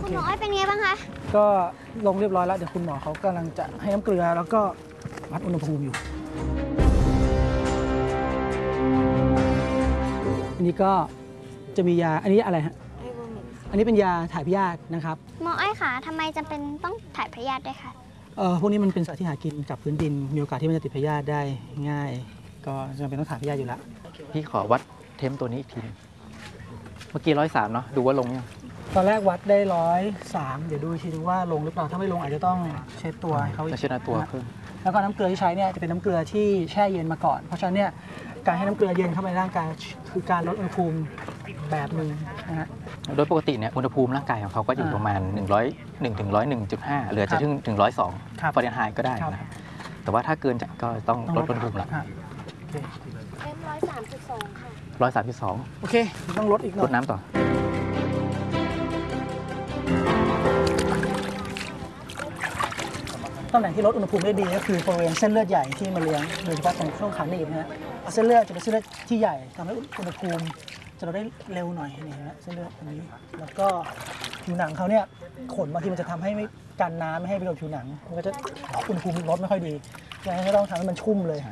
คุณหมอเป็นไงบ้างคะก็ลงเรียบร้อยแล้วเดี๋ยวคุณหมอเขากำลังจะให้น้ำเกลือแล้วก็วัดอุณหภูมิอยู่อันนี้ก็จะมียาอันนี้อะไรฮะอันนี้เป็นยาถ่ายพยาธินะครับหมออ้อยค่ะทำไมจำเป็นต้องถ่ายพยาธิด้วยคะพวกนี้มันเป็นสัตว์ที่หากินกับพื้นดินมีโอกาสที่มันจะติดพยาธิได้ง่ายก็จำเป็นต้องถ่ายพยาธิอยู่แล้วพี่ขอวัดเทมตัวนี้อีกทีเมื่อกี้103เนาะดูว่าลงยังตอนแรกวัดได้103เดี๋ยวดูอีกทีนึงว่าลงหรือเปล่าถ้าไม่ลงอาจจะต้องเช็ดตัวเขาเช็ดตัวเพิ่มแล้วก็น้ำเกลือที่ใช้เนี่ยจะเป็นน้ำเกลือที่แช่เย็นมาก่อนเพราะฉะนั้นเนี่ยการให้น้ำเกลือเย็นเข้าไปในร่างกายคือการลดอุณหภูมิแบบหนึ่งนะฮะโดยปกติเนี่ยอุณหภูมิร่างกายของเขาก็อยู่ประมาณ101 ถึง 101.5เหลือจะถึง102ฟาเรนไฮต์ก็ได้นะครับแต่ว่าถ้าเกินจากก็ต้องลดอุณหภูมิละเอ็ม103.2ค่ะ 103.2 โอเคต้องลดอีกหน่อยลดน้ำต่อตำแหน่งที่ลดอุณหภูมิได้ดีก็คือบริเวณเส้นเลือดใหญ่ที่มาเลี้ยงโดยเฉพาะตรงช่วงขาหนีบนะฮะเส้นเลือดจะเป็นเส้นเลือดที่ใหญ่ทำให้อุณหภูมิจะลดได้เร็วหน่อยนี่นะเส้นเลือดอันนี้แล้วก็ผิวหนังเขาเนี่ยขนบางทีมันจะทำให้ไม่กันน้ำไม่ให้ไปโดนผิวหนังมันก็จะอุณหภูมิลดไม่ค่อยดีดังนั้นก็ต้องทำให้มันชุ่มเลย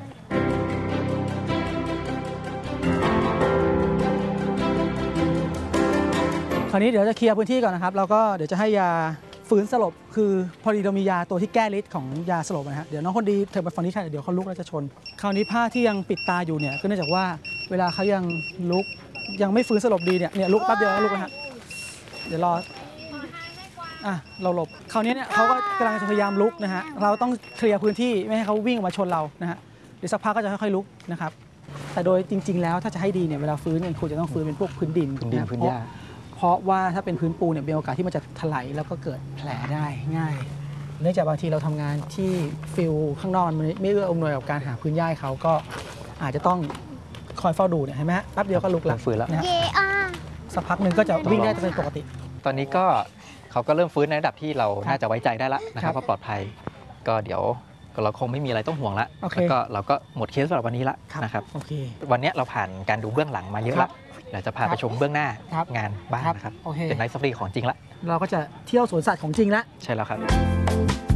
คราวนี้เดี๋ยวจะเคลียร์พื้นที่ก่อนนะครับแล้วก็เดี๋ยวจะให้ยาฟื้นสลบคือพอดีเรามียาตัวที่แก้ฤทธิ์ของยาสลบนะฮะเดี๋ยวน้องคนดีเธอไปฟังนี้ค่ะเดี๋ยวเขาลุกแล้วจะชนคราวนี้ผ้าที่ยังปิดตาอยู่เนี่ยก็เนื่องจากว่าเวลาเขายังลุกยังไม่ฟื้นสลบดีเนี่ยลุกแป๊บเดียวแล้วลุกนะฮะเดี๋ยวรอเราหลบคราวนี้เนี่ยเขาก็กำลังจะพยายามลุกนะฮะเราต้องเคลียร์พื้นที่ไม่ให้เขาวิ่งมาชนเรานะฮะเดี๋ยวสักพักก็จะค่อยๆลุกนะครับแต่โดยจริงๆแล้วถ้าจะให้ดีเนี่ยเวลาฟื้นเนี่ยควรจะต้องฟื้นเป็นพวกพื้นดินพื้นหญ้าเพราะว่าถ้าเป็นพื้นปูเนี่ยมีโอกาสที่มันจะถลายแล้วก็เกิดแผลได้ง่ายเนื่องจากบางทีเราทำงานที่ฟิลข้างนอกมันไม่เอื้ออำนวยกับการหาพื้นหญ้าเขาก็อาจจะต้องคอยเฝ้าดูเนี่ยเห็นไหมฮะแป๊บเดียวก็ลุกแล้วฟื้นแล้วนะฮะสักพักหนึ่งก็จะวิ่งได้เป็นปกติตอนนี้ก็เขาก็เริ่มฟื้นในระดับที่เราน่าจะไว้ใจได้แล้วนะครับว่าปลอดภัยก็เดี๋ยวเราคงไม่มีอะไรต้องห่วงละแล้วก็เราก็หมดเคสสำหรับวันนี้ละนะครับวันนี้เราผ่านการดูเบื้องหลังมาเยอะละเดี๋ยวจะพาไปชมเบื้องหน้างานบ้านนะครับเป็นไนท์ซาฟารีของจริงละเราก็จะเที่ยวสวนสัตว์ของจริงละใช่แล้วครับ